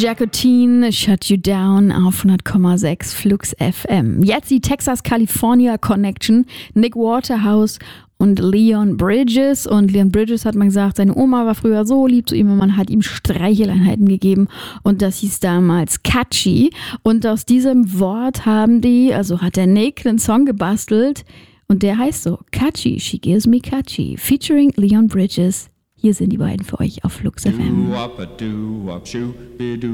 Jacotine, Shut You Down auf 100,6 Flux FM. Jetzt die Texas-California Connection, Nick Waterhouse und Leon Bridges. Und Leon Bridges hat mal gesagt, seine Oma war früher so lieb zu ihm und man hat ihm Streicheleinheiten gegeben. Und das hieß damals Catchy. Und aus diesem Wort hat der Nick einen Song gebastelt. Und der heißt so, Catchy, She Gives Me Catchy, featuring Leon Bridges. Hier sind die beiden für euch auf Flux FM.